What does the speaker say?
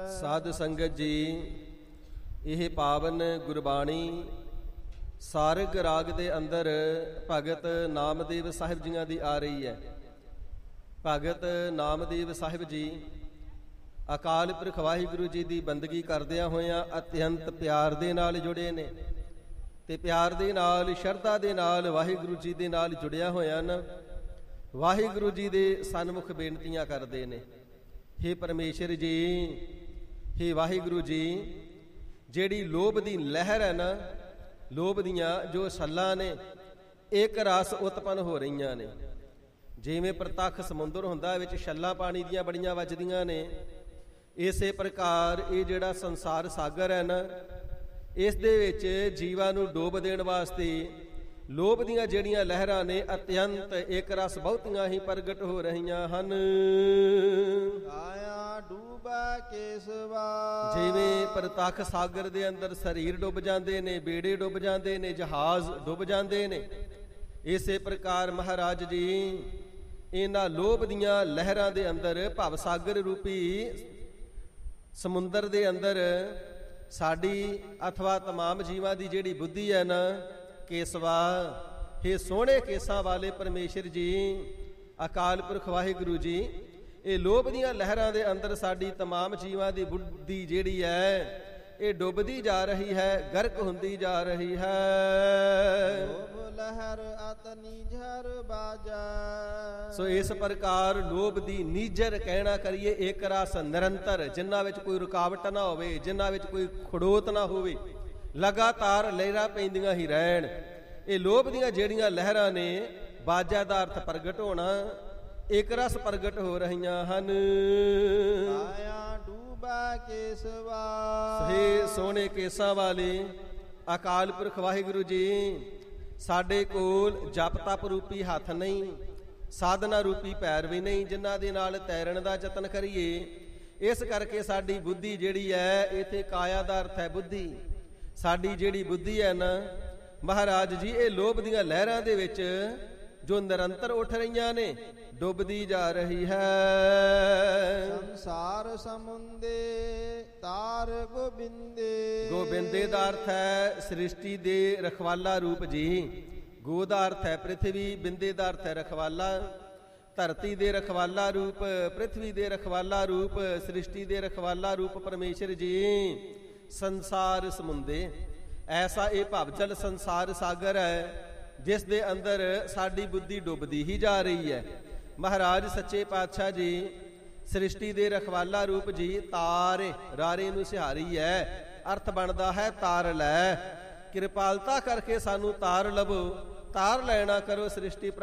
ਸਾਧ ਸੰਗਤ ਜੀ, ਇਹ ਪਾਵਨ ਗੁਰਬਾਣੀ ਸਾਰਗ ਰਾਗ ਦੇ ਅੰਦਰ ਭਗਤ ਨਾਮਦੇਵ ਸਾਹਿਬ ਜੀਆਂ ਦੀ ਆ ਰਹੀ ਹੈ। ਭਗਤ ਨਾਮਦੇਵ ਸਾਹਿਬ ਜੀ ਅਕਾਲ ਪੁਰਖ ਵਾਹਿਗੁਰੂ ਜੀ ਦੀ ਬੰਦਗੀ ਕਰਦਿਆਂ ਹੋਇਆਂ ਅਤਿਅੰਤ ਪਿਆਰ ਦੇ ਨਾਲ ਜੁੜੇ ਨੇ, ਤੇ ਪਿਆਰ ਦੇ ਨਾਲ, ਸ਼ਰਧਾ ਦੇ ਨਾਲ ਵਾਹਿਗੁਰੂ ਜੀ ਦੇ ਨਾਲ ਜੁੜਿਆ ਹੋਇਆ ਨਾ ਵਾਹਿਗੁਰੂ ਜੀ ਦੇ ਸਨਮੁਖ ਬੇਨਤੀਆਂ ਕਰਦੇ ਨੇ। ਹੇ ਪਰਮੇਸ਼ਰ ਜੀ, ਹੇ ਵਾਹਿਗੁਰੂ ਜੀ, ਜਿਹੜੀ ਲੋਭ ਦੀ ਲਹਿਰ ਹੈ ਨਾ, ਲੋਭ ਦੀਆਂ ਜੋ ਛੱਲਾਂ ਨੇ, ਇੱਕ ਰਸ ਉਤਪੰਨ ਹੋ ਰਹੀਆਂ ਨੇ। ਜਿਵੇਂ ਪ੍ਰਤੱਖ ਸਮੁੰਦਰ ਹੁੰਦਾ, ਵਿੱਚ ਛੱਲਾਂ ਪਾਣੀ ਦੀਆਂ ਬੜੀਆਂ ਵੱਜਦੀਆਂ ਨੇ, ਇਸੇ ਪ੍ਰਕਾਰ ਇਹ ਜਿਹੜਾ ਸੰਸਾਰ ਸਾਗਰ ਹੈ ਨਾ, ਇਸ ਦੇ ਵਿੱਚ ਜੀਵਾਂ ਨੂੰ ਡੋਬ ਦੇਣ ਵਾਸਤੇ ਲੋਭ ਦੀਆਂ ਜਿਹੜੀਆਂ ਲਹਿਰਾਂ ਨੇ, ਅਤਿਅੰਤ ਇੱਕ ਰਸ ਬਹੁਤੀਆਂ ਹੀ ਪ੍ਰਗਟ ਹੋ ਰਹੀਆਂ ਹਨ। ਕਾਇਆ ਡੂਬੈ ਕੇਸਵਾ, ਜਿਵੇਂ ਪ੍ਰਤੱਖ ਸਾਗਰ ਦੇ ਅੰਦਰ ਸਰੀਰ ਡੁੱਬ ਜਾਂਦੇ ਨੇ, ਬੇੜੇ ਡੁੱਬ ਜਾਂਦੇ ਨੇ, ਜਹਾਜ਼ ਡੁੱਬ ਜਾਂਦੇ ਨੇ, ਇਸੇ ਪ੍ਰਕਾਰ ਮਹਾਰਾਜ ਜੀ ਇਹਨਾਂ ਲੋਭ ਦੀਆਂ ਲਹਿਰਾਂ ਦੇ ਅੰਦਰ, ਭਵ ਸਾਗਰ ਰੂਪੀ ਸਮੁੰਦਰ ਦੇ ਅੰਦਰ ਸਾਡੀ ਅਥਵਾ ਤਮਾਮ ਜੀਵਾਂ ਦੀ ਜਿਹੜੀ ਬੁੱਧੀ ਹੈ ਨਾ, ਕੇਸਵਾ, ਹੇ ਸੋਹਣੇ ਕੇਸਾਂ ਵਾਲੇ ਪਰਮੇਸ਼ਰ ਜੀ, ਅਕਾਲ ਪੁਰਖ ਵਾਹਿਗੁਰੂ ਜੀ, ਇਹ ਲੋਭ ਦੀਆਂ ਲਹਿਰਾਂ ਦੇ ਅੰਦਰ ਸਾਡੀ ਤਮਾਮ ਜੀਵਾਂ ਦੀ ਬੁੱਧੀ ਜਿਹੜੀ ਹੈ ਇਹ ਡੁੱਬਦੀ ਜਾ ਰਹੀ ਹੈ, ਗਰਕ ਹੁੰਦੀ ਜਾ ਰਹੀ ਹੈ। ਲੋਭ ਲਹਿਰ ਅਤ ਨੀਝਰ ਬਾਜੈ, ਸੋ ਇਸ ਪ੍ਰਕਾਰ ਲੋਭ ਦੀ ਨੀਜਰ ਕਹਿਣਾ ਕਰੀਏ, ਇੱਕ ਰਸ ਨਿਰੰਤਰ, ਜਿਨ੍ਹਾਂ ਵਿੱਚ ਕੋਈ ਰੁਕਾਵਟ ਨਾ ਹੋਵੇ, ਜਿਨ੍ਹਾਂ ਵਿੱਚ ਕੋਈ ਖੜੋਤ ਨਾ ਹੋਵੇ, ਲਗਾਤਾਰ ਲਹਿਰਾਂ ਪੈਂਦੀਆਂ ਹੀ ਰਹਿਣ। ਇਹ ਲੋਭ ਦੀਆਂ ਜਿਹੜੀਆਂ ਲਹਿਰਾਂ ਨੇ, ਬਾਜਾ ਦਾ ਅਰਥ ਪ੍ਰਗਟ ਹੋਣਾ, ਇੱਕ ਰਸ ਪ੍ਰਗਟ ਹੋ ਰਹੀਆਂ ਹਨ। ਕਾਇਆ ਡੂਬੈ ਕੇਸਵਾ, ਹੇ ਸੋਹਣੇ ਕੇਸਾਂ ਵਾਲੇ ਅਕਾਲ ਪੁਰਖ ਵਾਹਿਗੁਰੂ ਜੀ, ਸਾਡੇ ਕੋਲ ਜਪ ਤਪ ਰੂਪੀ ਹੱਥ ਨਹੀਂ, ਸਾਧਨਾ ਰੂਪੀ ਪੈਰ ਵੀ ਨਹੀਂ, ਜਿਨ੍ਹਾਂ ਦੇ ਨਾਲ ਤੈਰਨ ਦਾ ਯਤਨ ਕਰੀਏ। ਇਸ ਕਰਕੇ ਸਾਡੀ ਬੁੱਧੀ ਜਿਹੜੀ ਹੈ, ਇੱਥੇ ਕਾਇਆ ਦਾ ਅਰਥ ਹੈ ਬੁੱਧੀ, ਸਾਡੀ ਜਿਹੜੀ ਬੁੱਧੀ ਹੈ ਨਾ ਮਹਾਰਾਜ ਜੀ, ਇਹ ਲੋਭ ਦੀਆਂ ਲਹਿਰਾਂ ਦੇ ਵਿੱਚ ਜੋ ਨਿਰੰਤਰ ਉੱਠ ਰਹੀਆਂ ਨੇ, ਡੁੱਬਦੀ ਜਾ ਰਹੀ ਹੈ। ਸੰਸਾਰ ਸਮੁੰਦੇ ਤਾਰ ਗੋਬਿੰਦੇ, ਗੋਬਿੰਦੇ ਦਾ ਅਰਥ ਹੈ ਸ੍ਰਿਸ਼ਟੀ ਦੇ ਰਖਵਾਲਾ ਰੂਪ ਜੀ। ਗੋ ਦਾ ਅਰਥ ਹੈ ਪ੍ਰਿਥਵੀ, ਬਿੰਦੇ ਦਾ ਅਰਥ ਹੈ ਰਖਵਾਲਾ। ਧਰਤੀ ਦੇ ਰਖਵਾਲਾ ਰੂਪ, ਪ੍ਰਿਥਵੀ ਦੇ ਰਖਵਾਲਾ ਰੂਪ, ਸ੍ਰਿਸ਼ਟੀ ਦੇ ਰਖਵਾਲਾ ਰੂਪ ਪਰਮੇਸ਼ਰ ਜੀ। ਸੰਸਾਰ ਸਮੁੰਦੇ, ਐਸਾ ਇਹ ਭਵਜਲ ਸੰਸਾਰ ਸਾਗਰ ਹੈ ਜਿਸ ਦੇ ਅੰਦਰ ਸਾਡੀ ਬੁੱਧੀ ਡੁੱਬਦੀ ਹੀ ਜਾ ਰਹੀ ਹੈ। ਮਹਾਰਾਜ ਸੱਚੇ ਪਾਤਸ਼ਾਹ ਜੀ ਸ੍ਰਿਸ਼ਟੀ ਦੇ ਰਖਵਾਲਾ ਰੂਪ ਜੀ, ਤਾਰੇ, ਰਾਰੇ ਨੂੰ ਸਿਹਾਰੀ ਹੈ, ਅਰਥ ਬਣਦਾ ਹੈ ਤਾਰ ਲੈ। ਕਿਰਪਾਲਤਾ ਕਰਕੇ ਸਾਨੂੰ ਤਾਰ ਲਵੋ, ਤਾਰ ਲੈਣਾ ਕਰੋ ਸ੍ਰਿਸ਼ਟੀ